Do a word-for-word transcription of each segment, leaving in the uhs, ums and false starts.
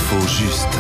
L'info juste.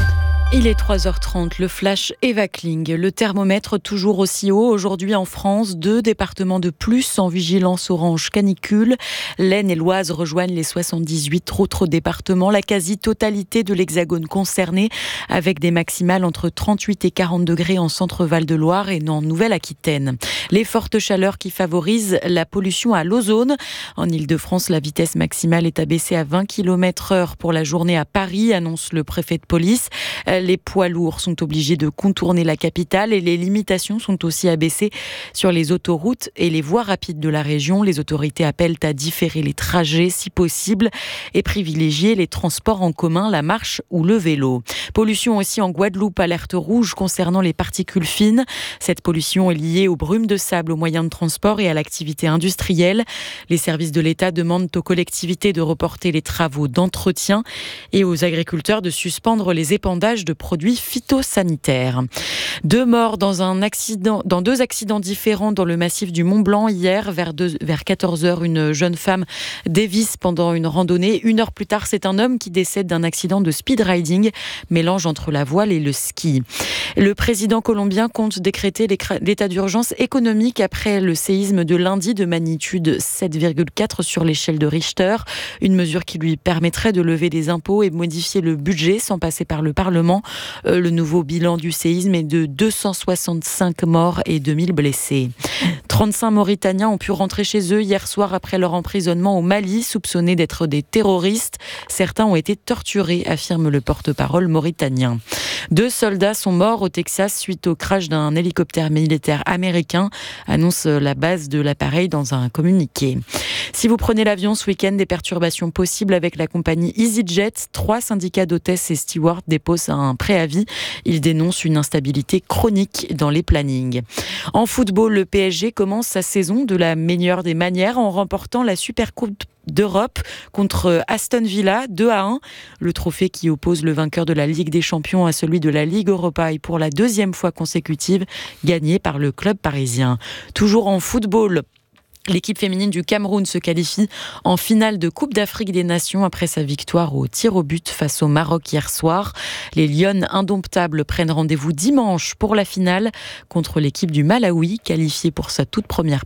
Il est trois heures trente, le flash Eva Kling. Le thermomètre toujours aussi haut. Aujourd'hui en France, deux départements de plus en vigilance orange canicule. L'Aisne et l'Oise rejoignent les soixante-dix-huit autres départements. La quasi-totalité de l'Hexagone concernée, avec des maximales entre trente-huit et quarante degrés en centre-Val de Loire et en Nouvelle-Aquitaine. Les fortes chaleurs qui favorisent la pollution à l'ozone. En Ile-de-France, la vitesse maximale est abaissée à vingt kilomètres heure pour la journée à Paris, annonce le préfet de police. Les poids lourds sont obligés de contourner la capitale et les limitations sont aussi abaissées sur les autoroutes et les voies rapides de la région. Les autorités appellent à différer les trajets si possible et privilégier les transports en commun, la marche ou le vélo. Pollution aussi en Guadeloupe, alerte rouge concernant les particules fines. Cette pollution est liée aux brumes de sable, aux moyens de transport et à l'activité industrielle. Les services de l'État demandent aux collectivités de reporter les travaux d'entretien et aux agriculteurs de suspendre les épandages de produits phytosanitaires. Deux morts dans un accident, dans deux accidents différents dans le massif du Mont Blanc hier vers, deux, vers quatorze heures. Une jeune femme dévisse pendant une randonnée. Une heure plus tard, c'est un homme qui décède d'un accident de speed riding, mélange entre la voile et le ski. Le président colombien compte décréter l'état d'urgence économique après le séisme de lundi de magnitude sept virgule quatre sur l'échelle de Richter. Une mesure qui lui permettrait de lever des impôts et modifier le budget sans passer par le Parlement. Euh, le nouveau bilan du séisme est de deux cent soixante-cinq morts et deux mille blessés. trente-cinq Mauritaniens ont pu rentrer chez eux hier soir après leur emprisonnement au Mali, soupçonnés d'être des terroristes. Certains ont été torturés, affirme le porte-parole mauritanien. Deux soldats sont morts au Texas suite au crash d'un hélicoptère militaire américain, annonce la base de l'appareil dans un communiqué. Si vous prenez l'avion ce week-end, des perturbations possibles avec la compagnie EasyJet. Trois syndicats d'hôtesses et stewards déposent un préavis. Ils dénoncent une instabilité chronique dans les plannings. En football, le P S G commence sa saison de la meilleure des manières en remportant la Supercoupe d'Europe contre Aston Villa deux à un. Le trophée qui oppose le vainqueur de la Ligue des Champions à celui de la Ligue Europa est pour la deuxième fois consécutive gagné par le club parisien. Toujours en football, l'équipe féminine du Cameroun se qualifie en finale de Coupe d'Afrique des Nations après sa victoire au tir au but face au Maroc hier soir. Les Lionnes indomptables prennent rendez-vous dimanche pour la finale contre l'équipe du Malawi, qualifiée pour sa toute première